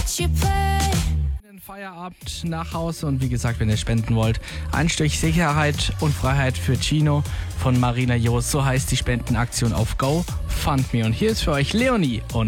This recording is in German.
watch you play. Feierabend nach Hause und wie gesagt, wenn ihr spenden wollt, ein Stück Sicherheit und Freiheit für Gino von Marina Jost. So heißt die Spendenaktion auf GoFundMe. Und hier ist für euch Leonie und